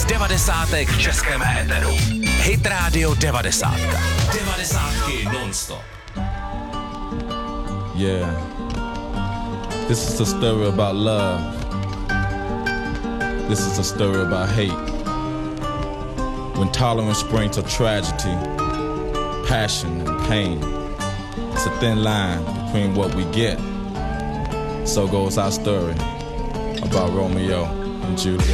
devadesátek v českém éteru. Hit Radio 90. 90 non-stop. Yeah. This is a story about love. This is a story about hate. When tolerance brings to tragedy, passion and pain, it's a thin line between what we get. So goes our story about Romeo and Juliet.